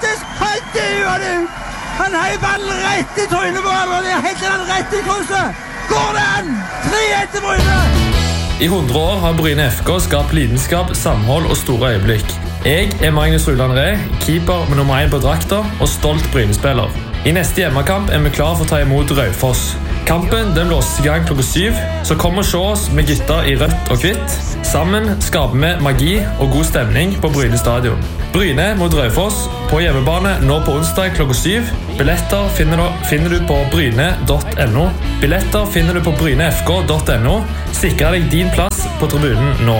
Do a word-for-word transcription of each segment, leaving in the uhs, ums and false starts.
fantastisk! Helt det gjør du! Han har ballen rett i trynet på ham, og det er helt den rett i krysset! Går det an? tre ett til Bryne! I hundre år har Bryne F K skapt lidenskap, samhold og store øyeblikk. Jeg er Magnus Rulland Ree, keeper med nummer én på drakta og stolt Bryne-spiller. I neste hjemmekamp er vi klar for å ta imot Raufoss. Kampen den blåses i gang klokka syv, så kom og se oss med gutter i rødt og hvitt. Sammen skaper vi magi og god stemning på Bryne stadion. Bryne mot Raufoss på hjemmebane nå på onsdag klokka syv. Billetter finner du, finner du på bryne punktum no. Billetter finner du på bryne f k punktum no. Sikre deg din plass på tribunen nå.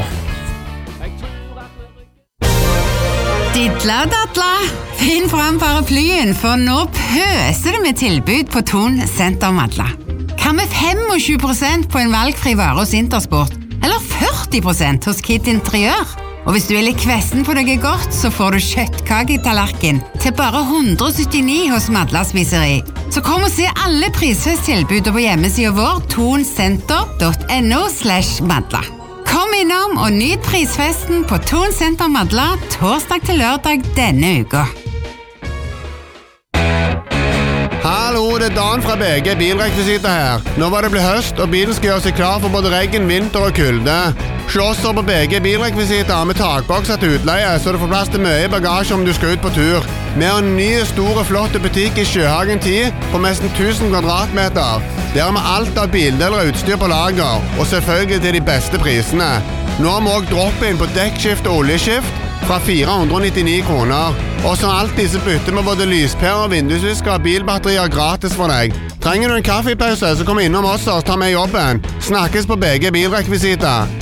Didla dadla, finn fram paraplyen, for nå pøser det med tilbud på Thon Senter Madla. Hva med tjuefem prosent på en valgfri vare hos Intersport? Eller førti prosent hos Kid Interiør? Og hvis du er litt kvessen på noe godt, så får du kjøttkake i tallerken til bare hundre og syttini hos Madla Spiseri. Så kom og se alle prisfesttilbud på hjemmesiden vår thon senter punktum no slash madla. Kom innom og nyt prisfesten på Thon Senter Madla torsdag til lørdag denne uka. Hallo, det er Dan fra B G Bilrekvisita her. Nå var det blitt høst, og bilen skal gjøre seg klar for både regn, vinter og kulde. Slåss opp på B G Bilrekvisita med takbokser til utleie, så du får plass til mye bagasje om du skal ut på tur. Vi har en ny, stor og flott butikk i Sjøhagen ti på nesten tusen kvadratmeter. Der har vi alt av bildeler og utstyr på lager, og selvfølgelig til de beste prisene. Nå har vi også drop-in på dekkskift og oljeskift fra fire hundre og nittini kroner. Og som alltid så bytter vi både lyspærer, vindusvisker og bilbatterier gratis for deg. Trenger du en kaffepause, så kom innom oss og ta med jobben. Snakkes på B G Bilrekvisita.